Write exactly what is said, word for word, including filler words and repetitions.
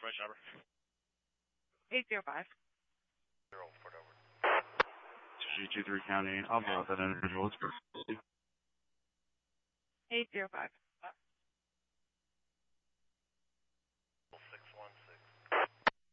Fresh number. eight zero five. Zero, Fort over. G two three County. I'll blow out that individual. Let's go. eight zero five.